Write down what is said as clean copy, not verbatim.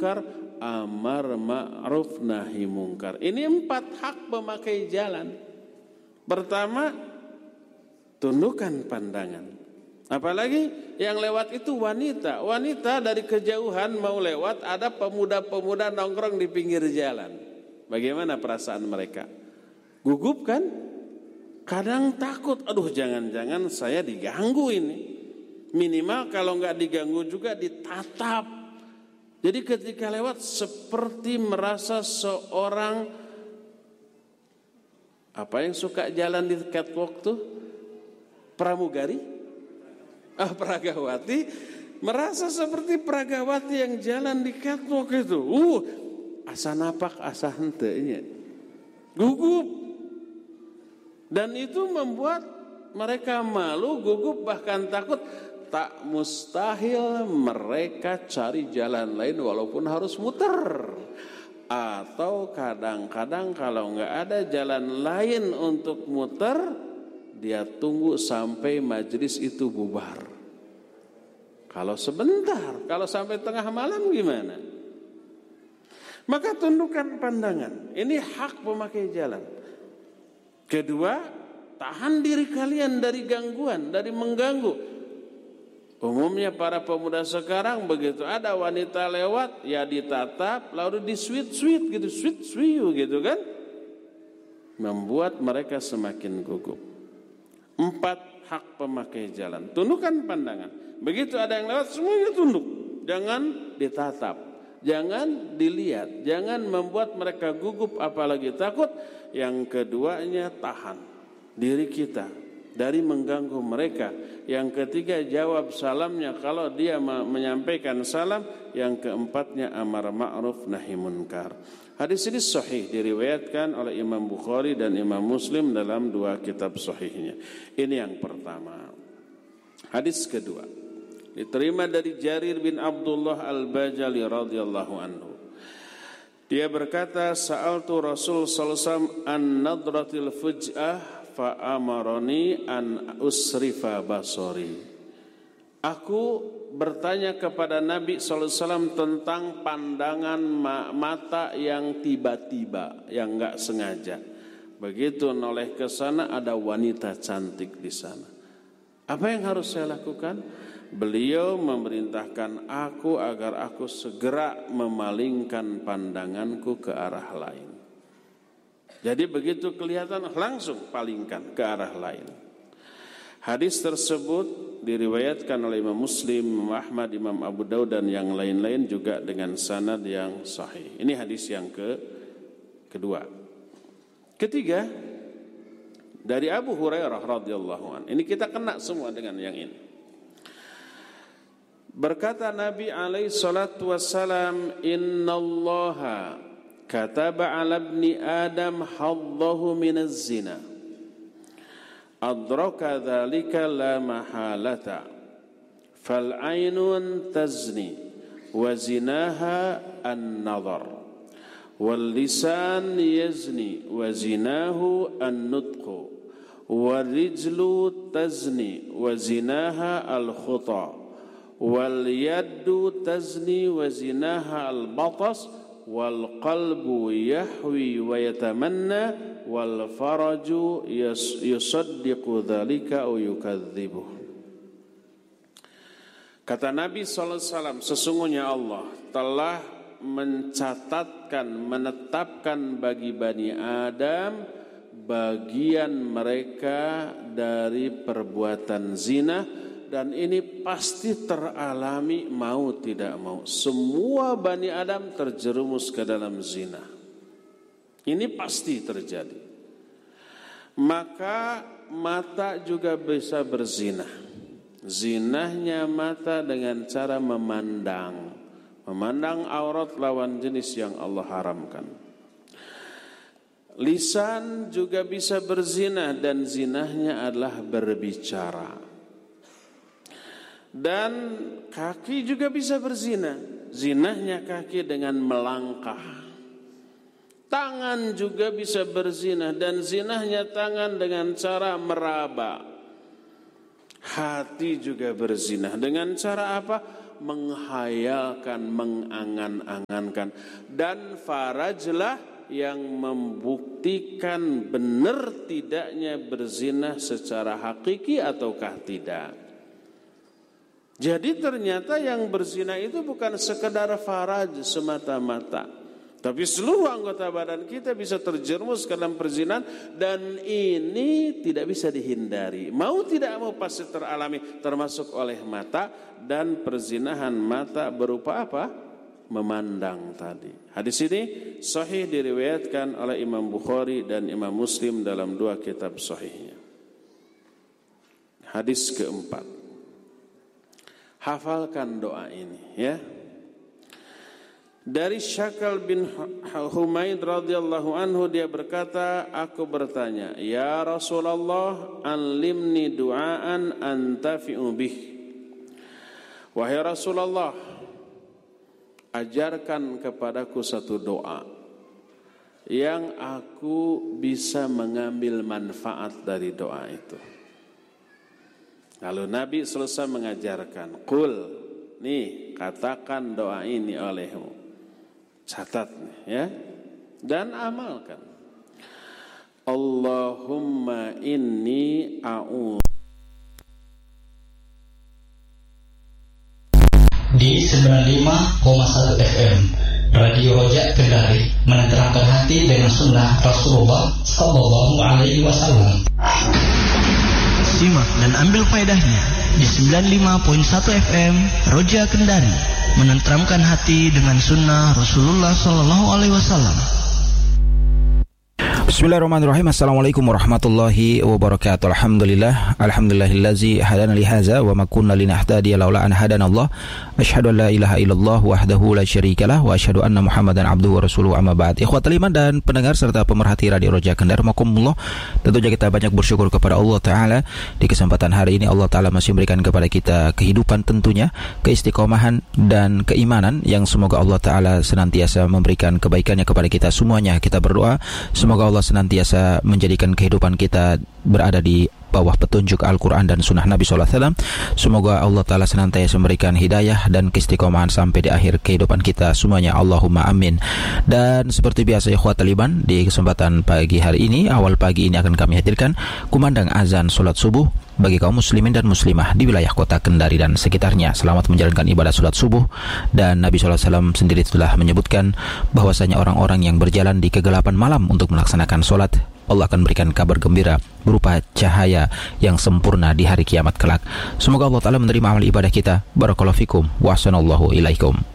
munkar, amar ma'ruf nahi munkar. Ini 4 hak pemakai jalan. Pertama, tundukkan pandangan. Apalagi yang lewat itu wanita. Wanita dari kejauhan mau lewat, ada pemuda-pemuda nongkrong di pinggir jalan. Bagaimana perasaan mereka? Gugup kan? Kadang takut, aduh jangan-jangan saya diganggu ini. Minimal kalau nggak diganggu juga ditatap. Jadi ketika lewat seperti merasa seorang apa yang suka jalan di catwalk tuh? Pramugari? Pragawati, merasa seperti Pragawati yang jalan di catwalk itu. Asa napak, asa hentenya. Gugup. Dan itu membuat mereka malu, gugup, bahkan takut. Tak mustahil mereka cari jalan lain walaupun harus muter. Atau kadang-kadang kalau nggak ada jalan lain untuk muter, dia tunggu sampai majelis itu bubar. Kalau sebentar, kalau sampai tengah malam gimana? Maka tundukkan pandangan. Ini hak pemakai jalan. Kedua, tahan diri kalian dari gangguan, dari mengganggu. Umumnya para pemuda sekarang begitu ada wanita lewat, ya ditatap, lalu di sweet gitu, sweet gitu kan, membuat mereka semakin gugup. 4 hak pemakai jalan. Tundukkan pandangan. Begitu ada yang lewat, semuanya tunduk. Jangan ditatap, jangan dilihat, jangan membuat mereka gugup apalagi takut. Yang keduanya, tahan diri kita dari mengganggu mereka. Yang ketiga, jawab salamnya kalau dia menyampaikan salam. Yang keempatnya, amar ma'ruf nahi munkar. Hadis ini sahih, diriwayatkan oleh Imam Bukhari dan Imam Muslim dalam 2 kitab sahihnya. Ini yang pertama. Hadis kedua diterima dari Jarir bin Abdullah Al-Bajali radhiyallahu anhu. Dia berkata, sa'altu Rasul sallallahu alaihi wasallam an nadratil fuj'ah fa amarani an usrifa basari. Aku bertanya kepada Nabi sallallahu alaihi wasallam tentang pandangan mata yang tiba-tiba, yang enggak sengaja. Begitu noleh ke sana ada wanita cantik di sana. Apa yang harus saya lakukan? Beliau memerintahkan aku agar aku segera memalingkan pandanganku ke arah lain. Jadi begitu kelihatan langsung palingkan ke arah lain. Hadis tersebut diriwayatkan oleh Imam Muslim, Imam Ahmad, Imam Abu Daud dan yang lain-lain juga dengan sanad yang sahih. Ini hadis yang kedua. Ketiga, dari Abu Hurairah radhiyallahu anhu. Ini kita kena semua dengan yang ini. Berkata Nabi alaihi salatu wassalam, innallaha kataba ala ibni Adam haddahu minaz zina. Adraka dzalika la mahalata. Fal ainun tazni wa zinaha an-nadhar. Wal lisan yazni wa zinahu an-nutqu. Wal rijlu tazni wa zinaha al-khuta. Wal yaddu tazni wa zinaha al-batas. Wal qalbu yahwi wa yatamanna. Wal faraju yusaddiqu dhalika aw yukadzibuh. Kata Nabi sallallahu alaihi wasallam, sesungguhnya Allah telah mencatatkan, menetapkan bagi Bani Adam bagian mereka dari perbuatan zina, dan ini pasti teralami mau tidak mau. Semua Bani Adam terjerumus ke dalam zina. Ini pasti terjadi. Maka mata juga bisa berzina. Zinahnya mata dengan cara memandang aurat lawan jenis yang Allah haramkan. Lisan juga bisa berzina dan zinahnya adalah berbicara. Dan kaki juga bisa berzina. Zinahnya kaki dengan melangkah. Tangan juga bisa berzina dan zinahnya tangan dengan cara meraba. Hati juga berzina dengan cara apa? menghayalkan, mengangan-angankan. Dan farajlah yang membuktikan benar tidaknya berzina secara hakiki ataukah tidak. Jadi ternyata yang berzina itu bukan sekedar faraj semata-mata, tapi seluruh anggota badan kita bisa terjerumus ke dalam perzinahan, dan ini tidak bisa dihindari. Mau tidak mau pasti teralami, termasuk oleh mata, dan perzinahan mata berupa apa? Memandang tadi. Hadis ini sahih diriwayatkan oleh Imam Bukhari dan Imam Muslim dalam dua kitab sahihnya. Hadis keempat. Hafalkan doa ini ya. Dari Syakal bin Humaid radhiyallahu anhu, dia berkata, aku bertanya, ya Rasulullah, alimni du'aan antafi'u bih. Wahai Rasulullah, ajarkan kepadaku satu doa yang aku bisa mengambil manfaat dari doa itu. Lalu Nabi selesai mengajarkan, qul, nih katakan doa ini olehmu, catat ya, dan amalkan. Allahumma inni a'udzu. Di 95,1 FM Radio Roja Kendari menenteramkan hati dengan sunnah Rasulullah Sallallahu Alaihi Wasallam. Simak dan ambil faedahnya di 95.1 FM Roja Kendari menenteramkan hati dengan sunnah Rasulullah Sallallahu Alaihi Wasallam. Bismillahirrahmanirrahim. Assalamualaikum warahmatullahi wabarakatuh. Alhamdulillahillazi hadana li hadza wa ma kunna linahtadiya laula an hadanallah. Asyhadu an la ilaha illallah wahdahu la syarikalah wa asyhadu anna Muhammadan abduhu wa rasuluhu, amma ba'd. Ikhwatul iman dan pendengar serta pemerhati Radio Roja Kendari, rahimakumullah. Tentunya kita banyak bersyukur kepada Allah Ta'ala. Di kesempatan hari ini Allah Ta'ala masih memberikan kepada kita kehidupan, tentunya keistiqomahan dan keimanan yang semoga Allah Ta'ala senantiasa memberikan kebaikannya kepada kita semuanya. Kita berdoa semoga Allah senantiasa menjadikan kehidupan kita berada di bawah petunjuk Al-Quran dan Sunnah Nabi SAW. Semoga Allah Ta'ala senantiasa memberikan hidayah dan keistiqomahan sampai di akhir kehidupan kita semuanya. Allahumma amin. Dan seperti biasa ikhwatul iman, di kesempatan pagi hari ini, awal pagi ini akan kami hadirkan kumandang azan sholat subuh bagi kaum muslimin dan muslimah di wilayah kota Kendari dan sekitarnya. Selamat menjalankan ibadah sholat subuh. Dan Nabi SAW sendiri telah menyebutkan bahwasanya orang-orang yang berjalan di kegelapan malam untuk melaksanakan sholat, Allah akan berikan kabar gembira berupa cahaya yang sempurna di hari kiamat kelak. Semoga Allah Ta'ala menerima amal ibadah kita. Barakallahu fikum wa ahsanallahu ilaikum.